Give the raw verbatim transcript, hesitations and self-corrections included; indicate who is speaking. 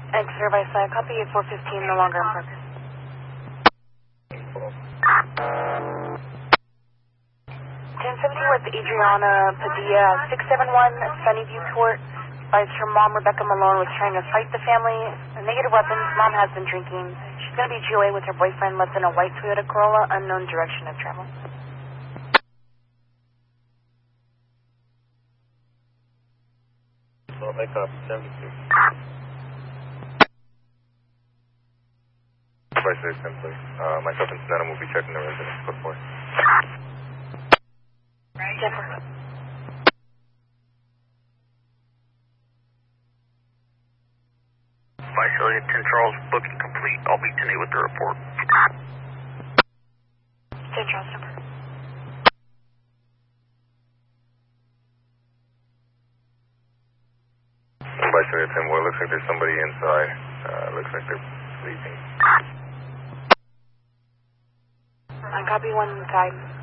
Speaker 1: Exeter by side, copy eight four fifteen, no longer in progress. ten seventeen with Adriana Padilla, six seven one Sunnyview Court. Advised her mom, Rebecca Malone, was trying to fight the family. Negative weapons, mom has been drinking. She's going to be G O A with her boyfriend, left in a white Toyota Corolla, unknown direction of travel.
Speaker 2: Well, make up, seventy-two. By six, simply. Uh, myself and Sonata will be checking the residence. Code four.
Speaker 1: Jennifer.
Speaker 3: Vice Elliot, ten Charles, booking complete. I'll be ten eight with the report.
Speaker 1: ten Charles, number.
Speaker 2: Vice Elliot, ten, well, it looks like there's somebody inside. Uh, looks like they're sleeping.
Speaker 1: I copy one time.